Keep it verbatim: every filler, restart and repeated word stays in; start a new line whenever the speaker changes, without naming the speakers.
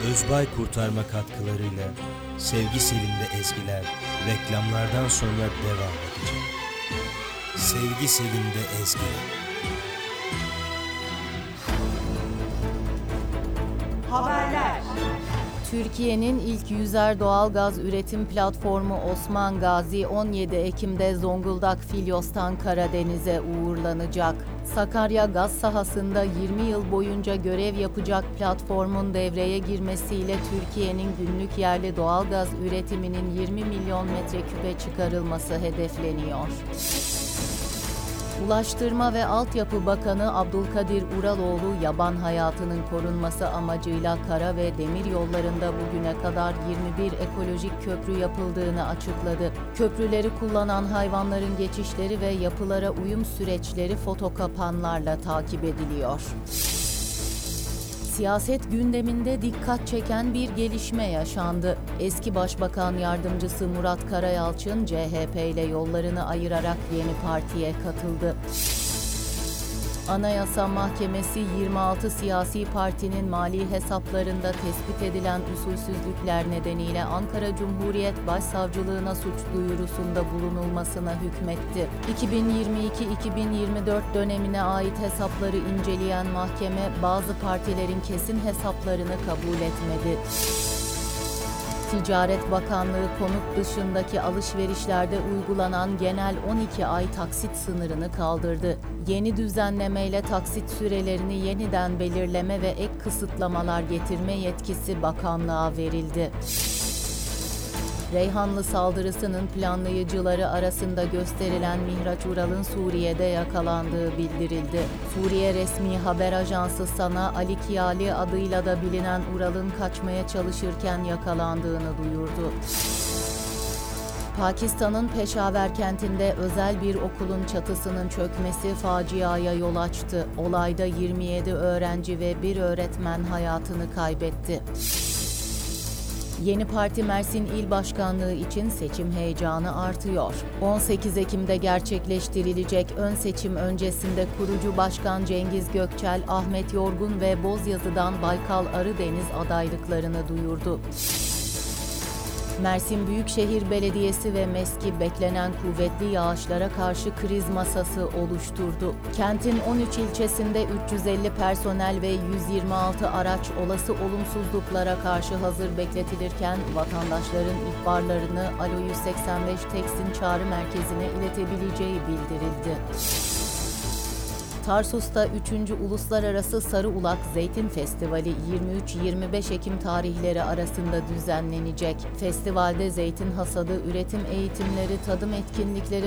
Özbay Kurtarma katkılarıyla Sevgi Selim'de ezgiler reklamlardan sonra devam edecek. Sevgi Selim'de ezgiler.
Haberler.
Türkiye'nin ilk yüzer doğalgaz üretim platformu Osman Gazi on yedi Ekim'de Zonguldak Filyos'tan Karadeniz'e uğurlanacak. Sakarya gaz sahasında yirmi yıl boyunca görev yapacak platformun devreye girmesiyle Türkiye'nin günlük yerli doğalgaz üretiminin yirmi milyon metreküpe çıkarılması hedefleniyor. Ulaştırma ve Altyapı Bakanı Abdülkadir Uraloğlu, yaban hayatının korunması amacıyla kara ve demir yollarında bugüne kadar yirmi bir ekolojik köprü yapıldığını açıkladı. Köprüleri kullanan hayvanların geçişleri ve yapılara uyum süreçleri fotokapanlarla takip ediliyor. Siyaset gündeminde dikkat çeken bir gelişme yaşandı. Eski Başbakan Yardımcısı Murat Karayalçın, C H P ile yollarını ayırarak yeni partiye katıldı. Anayasa Mahkemesi yirmi altı siyasi partinin mali hesaplarında tespit edilen usulsüzlükler nedeniyle Ankara Cumhuriyet Başsavcılığına suç duyurusunda bulunulmasına hükmetti. iki bin yirmi iki iki bin yirmi dört dönemine ait hesapları inceleyen mahkeme bazı partilerin kesin hesaplarını kabul etmedi. Ticaret Bakanlığı konut dışındaki alışverişlerde uygulanan genel on iki ay taksit sınırını kaldırdı. Yeni düzenlemeyle taksit sürelerini yeniden belirleme ve ek kısıtlamalar getirme yetkisi bakanlığa verildi. Reyhanlı saldırısının planlayıcıları arasında gösterilen Mihraç Ural'ın Suriye'de yakalandığı bildirildi. Suriye resmi haber ajansı Sana Ali Kiyali adıyla da bilinen Ural'ın kaçmaya çalışırken yakalandığını duyurdu. Pakistan'ın Peşaver kentinde özel bir okulun çatısının çökmesi faciaya yol açtı. Olayda yirmi yedi öğrenci ve bir öğretmen hayatını kaybetti. Yeni Parti Mersin İl Başkanlığı için seçim heyecanı artıyor. on sekiz Ekim'de gerçekleştirilecek ön seçim öncesinde kurucu başkan Cengiz Gökçel, Ahmet Yorgun ve Bozyazı'dan Baykal Arıdeniz adaylıklarını duyurdu. Mersin Büyükşehir Belediyesi ve MESKİ beklenen kuvvetli yağışlara karşı kriz masası oluşturdu. Kentin on üç ilçesinde üç yüz elli personel ve yüz yirmi altı araç olası olumsuzluklara karşı hazır bekletilirken vatandaşların ihbarlarını Alo yüz seksen beş Teksin Çağrı Merkezi'ne iletebileceği bildirildi. Tarsus'ta üçüncü Uluslararası Sarıulak Zeytin Festivali yirmi üç yirmi beş Ekim tarihleri arasında düzenlenecek. Festivalde zeytin hasadı, üretim eğitimleri, tadım etkinlikleri